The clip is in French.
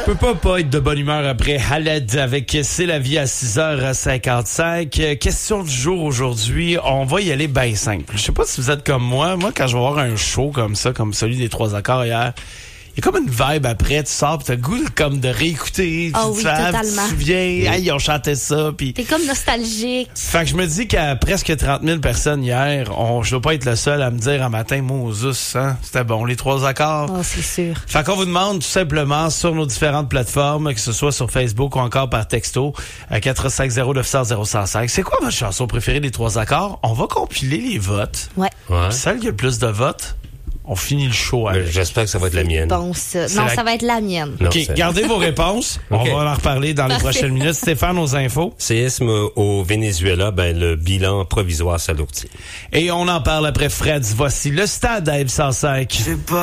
Je peux pas être de bonne humeur après Khaled avec C'est la vie à 6h55. Question du jour aujourd'hui, on va y aller bien simple. Je sais pas si vous êtes comme moi. Moi, quand je vais voir un show comme ça, comme celui des Trois Accords hier, il y a comme une vibe après, tu sors pis t'as le goût comme de réécouter. Oh oui, totalement. Tu te souviens, hey, on chantait ça. Pis... T'es comme nostalgique. Fait que je me dis qu'à presque 30 000 personnes hier, je dois pas être le seul à me dire un matin, Moses, hein, c'était bon, les Trois Accords. Oh, c'est sûr. Fait qu'on vous demande tout simplement sur nos différentes plateformes, que ce soit sur Facebook ou encore par texto, à 450-900-0105. C'est quoi votre chanson préférée des Trois Accords? On va compiler les votes. Ouais. Celle qui a le plus de votes, on finit le show avec. J'espère que ça va être la mienne. Bon, ça. Non, ça va être la mienne. Non, OK, gardez vos réponses. On va en reparler dans les prochaines minutes. Stéphane, aux infos. Séisme au Venezuela, le bilan provisoire s'alourdit. Et on en parle après Fred. Voici le stade à F-105.